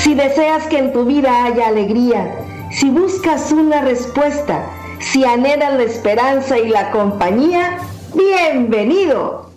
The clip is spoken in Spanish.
Si deseas que en tu vida haya alegría, si buscas una respuesta, si anhelas la esperanza y la compañía, ¡bienvenido!